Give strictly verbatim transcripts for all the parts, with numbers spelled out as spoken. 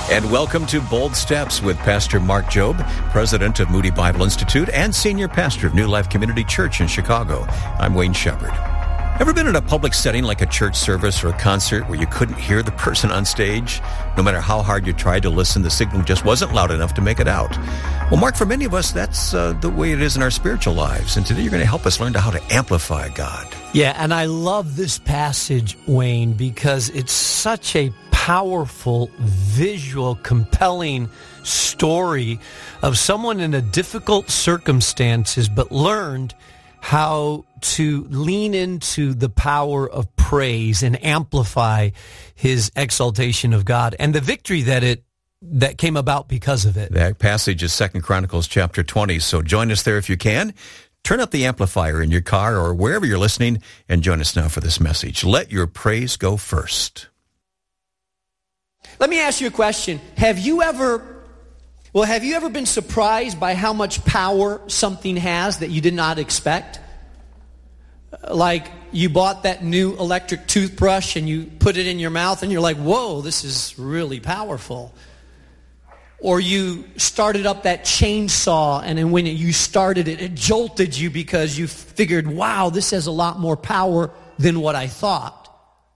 And welcome to Bold Steps with Pastor Mark Jobe, president of Moody Bible Institute and senior pastor of New Life Community Church in Chicago. I'm Wayne Shepherd. Ever been in a public setting like a church service or a concert where you couldn't hear the person on stage? No matter how hard you tried to listen, the signal just wasn't loud enough to make it out. Well, Mark, for many of us, that's uh, the way it is in our spiritual lives. And today you're going to help us learn how to amplify God. Yeah, and I love this passage, Wayne, because it's such a powerful, visual, compelling story of someone in a difficult circumstances, but learned how to lean into the power of praise and amplify his exaltation of God and the victory that it that came about because of it. That passage is Second Chronicles chapter twenty, so join us there if you can. Turn up the amplifier in your car or wherever you're listening and join us now for this message. Let your praise go first. Let me ask you a question. Have you ever, well, have you ever been surprised by how much power something has that you did not expect? Like you bought that new electric toothbrush and you put it in your mouth and you're like, whoa, this is really powerful. Or you started up that chainsaw and then when you started it, it jolted you because you figured, wow, this has a lot more power than what I thought.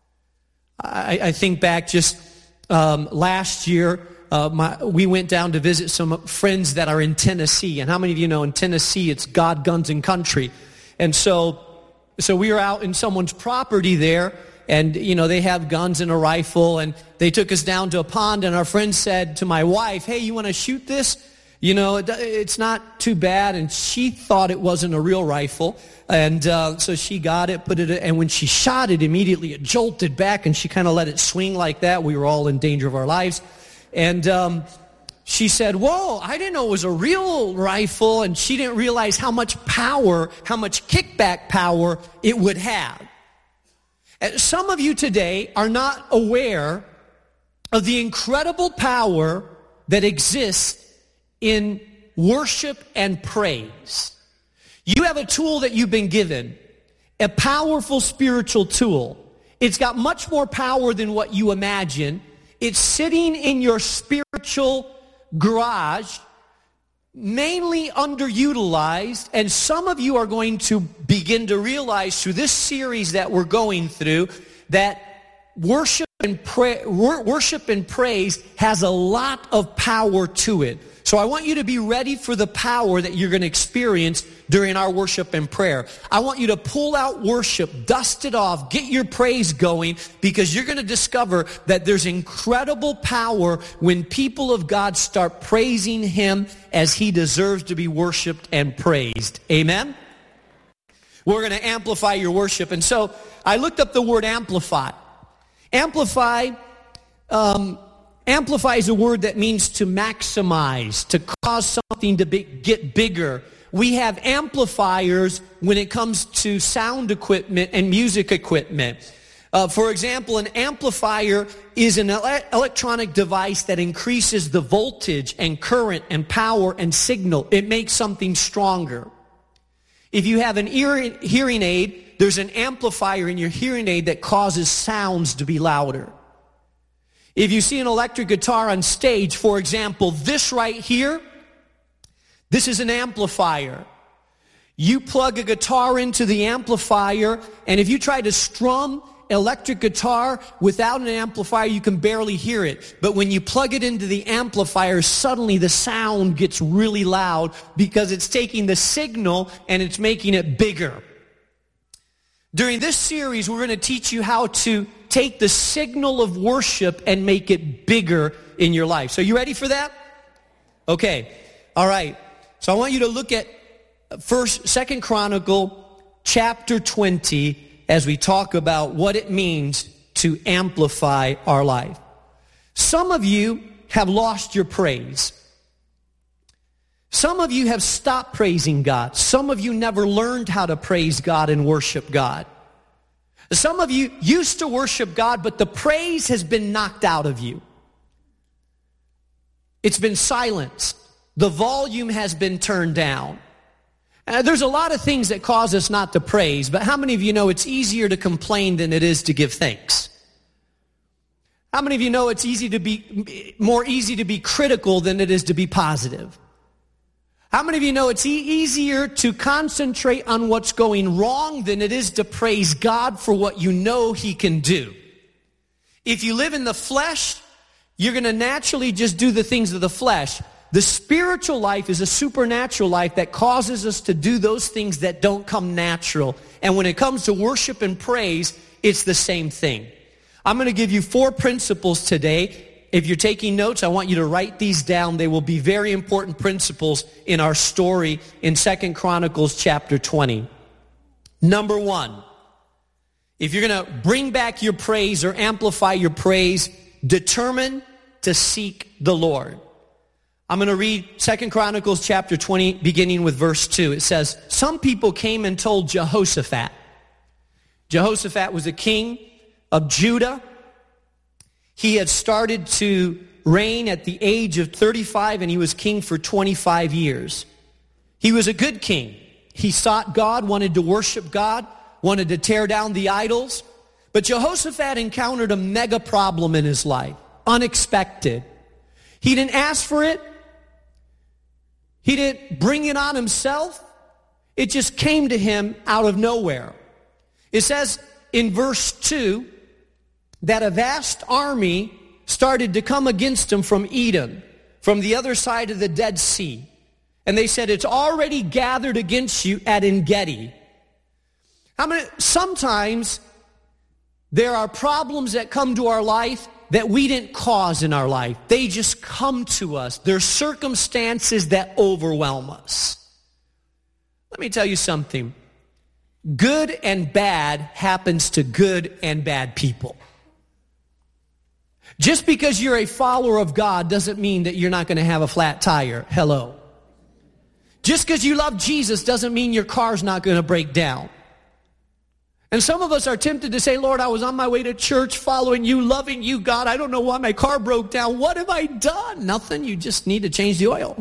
I, I think back just um, last year, uh, my, we went down to visit some friends that are in Tennessee. And how many of you know in Tennessee it's God, guns, and country? And so, so we were out in someone's property there. And, you know, they have guns and a rifle, and they took us down to a pond, and our friend said to my wife, hey, you want to shoot this? You know, it, it's not too bad, and she thought it wasn't a real rifle, and uh, so she got it, put it, and when she shot it, immediately it jolted back, and she kind of let it swing like that. We were all in danger of our lives, and um, she said, whoa, I didn't know it was a real rifle, and she didn't realize how much power, how much kickback power it would have. Some of you today are not aware of the incredible power that exists in worship and praise. You have a tool that you've been given, a powerful spiritual tool. It's got much more power than what you imagine. It's sitting in your spiritual garage, mainly underutilized, and some of you are going to begin to realize through this series that we're going through that worship and pray, worship and praise has a lot of power to it. So I want you to be ready for the power that you're going to experience during our worship and prayer. I want you to pull out worship, dust it off, get your praise going, because you're going to discover that there's incredible power when people of God start praising Him as He deserves to be worshiped and praised. Amen? We're going to amplify your worship. And so I looked up the word amplify. Amplify, um, amplify is a word that means to maximize, to cause something to be, get bigger. We have amplifiers when it comes to sound equipment and music equipment. Uh, for example, an amplifier is an ele- electronic device that increases the voltage and current and power and signal. It makes something stronger. If you have an ear- hearing aid, there's an amplifier in your hearing aid that causes sounds to be louder. If you see an electric guitar on stage, for example, this right here, this is an amplifier. You plug a guitar into the amplifier, and if you try to strum electric guitar without an amplifier, you can barely hear it. But when you plug it into the amplifier, suddenly the sound gets really loud because it's taking the signal and it's making it bigger. During this series, we're going to teach you how to take the signal of worship and make it bigger in your life. So you ready for that? Okay. All right. So I want you to look at First, Second Chronicle, chapter twenty, as we talk about what it means to amplify our life. Some of you have lost your praise. Some of you have stopped praising God. Some of you never learned how to praise God and worship God. Some of you used to worship God, but the praise has been knocked out of you. It's been silenced. The volume has been turned down. Uh, there's a lot of things that cause us not to praise, but how many of you know it's easier to complain than it is to give thanks? How many of you know it's easy to be more easy to be critical than it is to be positive? How many of you know it's e- easier to concentrate on what's going wrong than it is to praise God for what you know He can do? If you live in the flesh, you're going to naturally just do the things of the flesh. The spiritual life is a supernatural life that causes us to do those things that don't come natural. And when it comes to worship and praise, it's the same thing. I'm going to give you four principles today. If you're taking notes, I want you to write these down. They will be very important principles in our story in Second Chronicles chapter twenty. Number one, if you're going to bring back your praise or amplify your praise, determine to seek the Lord. I'm going to read Second Chronicles chapter twenty, beginning with verse two. It says, some people came and told Jehoshaphat. Jehoshaphat was a king of Judah. He had started to reign at the age of thirty-five, and he was king for twenty-five years. He was a good king. He sought God, wanted to worship God, wanted to tear down the idols. But Jehoshaphat encountered a mega problem in his life, unexpected. He didn't ask for it. He didn't bring it on himself. It just came to him out of nowhere. It says in verse two, that a vast army started to come against him from Edom, from the other side of the Dead Sea. And they said, it's already gathered against you at En-Gedi. How many, sometimes there are problems that come to our life that we didn't cause in our life. They just come to us. They're circumstances that overwhelm us. Let me tell you something. Good and bad happens to good and bad people. Just because you're a follower of God doesn't mean that you're not going to have a flat tire. Hello. Just because you love Jesus doesn't mean your car's not going to break down. And some of us are tempted to say, Lord, I was on my way to church following you, loving you, God. I don't know why my car broke down. What have I done? Nothing. You just need to change the oil.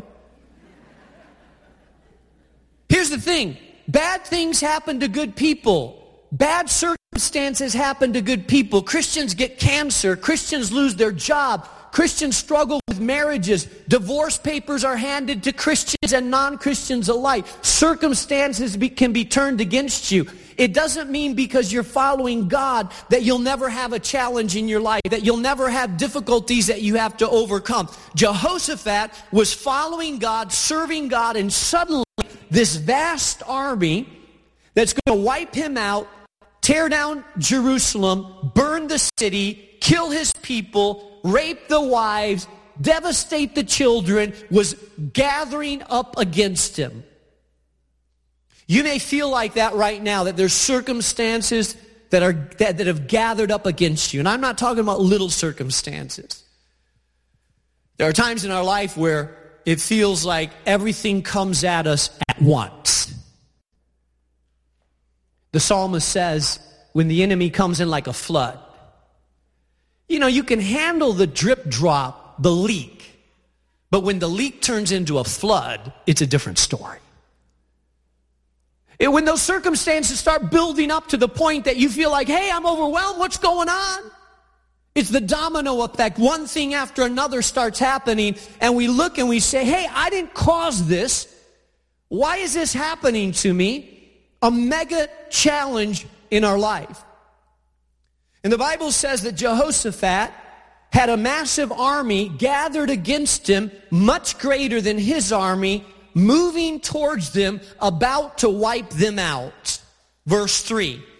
Here's the thing. Bad things happen to good people. Bad circumstances happen to good people. Christians get cancer. Christians lose their job. Christians struggle with marriages. Divorce papers are handed to Christians and non-Christians alike. Circumstances be, can be turned against you. It doesn't mean because you're following God that you'll never have a challenge in your life, that you'll never have difficulties that you have to overcome. Jehoshaphat was following God, serving God, and suddenly this vast army that's going to wipe him out, tear down Jerusalem, burn the city, kill his people, rape the wives, devastate the children, was gathering up against him. You may feel like that right now, that there's circumstances that are that, that have gathered up against you. And I'm not talking about little circumstances. There are times in our life where it feels like everything comes at us at once. The psalmist says, when the enemy comes in like a flood, you know, you can handle the drip drop, the leak, but when the leak turns into a flood, it's a different story. And when those circumstances start building up to the point that you feel like, hey, I'm overwhelmed, what's going on? It's the domino effect. One thing after another starts happening, and we look and we say, hey, I didn't cause this. Why is this happening to me? A mega challenge in our life. And the Bible says that Jehoshaphat had a massive army gathered against him, much greater than his army, moving towards them, about to wipe them out. Verse three.